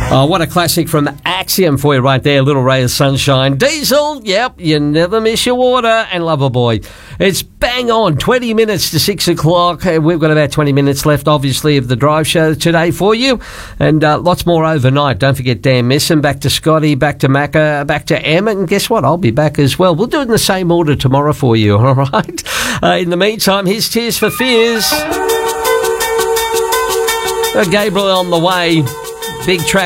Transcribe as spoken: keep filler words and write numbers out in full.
Oh, what a classic from Axiom for you right there. Little Ray of Sunshine. Diesel, yep, you never miss your water. And Loverboy. It's bang on, twenty minutes to six o'clock. We've got about twenty minutes left, obviously, of the drive show today for you. And uh, lots more overnight. Don't forget Dan Misson, back to Scotty, back to Macca, back to Emma. And guess what? I'll be back as well. We'll do it in the same order tomorrow for you, all right? Uh, in the meantime, here's Tears for Fears. Uh, Gabriel on the way. Big track.